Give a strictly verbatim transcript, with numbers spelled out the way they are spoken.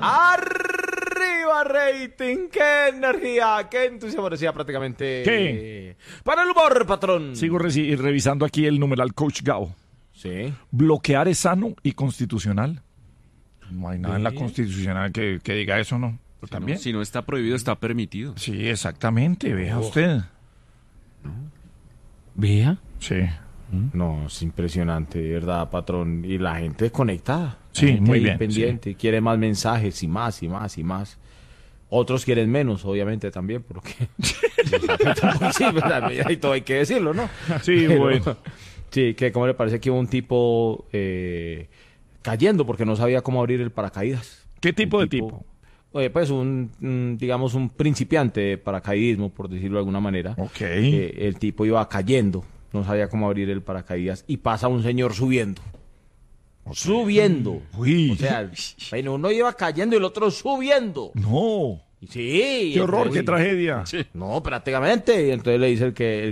Arriba rating, qué energía, qué entusiasmo, decía prácticamente. ¿Qué? Para el humor, patrón. Sigo reci- revisando aquí el numeral Coach Gao. Sí. Bloquear es sano y constitucional. No hay nada en la Sí. constitucional que, que diga eso, ¿no? Pero también. Si no está prohibido, está permitido. Sí, exactamente, vea usted. ¿Vea? Sí. No, es impresionante, de verdad, patrón. Y la gente conectada. Sí, La gente muy ahí bien, pendiente, quiere más mensajes y más y más y más. Otros quieren menos, obviamente, también, porque... sí, ¿verdad? Y todo hay que decirlo, ¿no? Sí, Pero, bueno. Sí, que como le parece que hubo un tipo eh, cayendo porque no sabía cómo abrir el paracaídas. ¿Qué tipo Un de tipo? Oye, pues un, un, digamos, un principiante de paracaidismo, por decirlo de alguna manera. Ok. Eh, el tipo iba cayendo, no sabía cómo abrir el paracaídas y pasa un señor subiendo. Subiendo. Uy. O sea, bueno, uno iba cayendo y el otro subiendo. No. Sí. Qué horror, uy. qué tragedia. No, prácticamente. Y entonces le dice el que,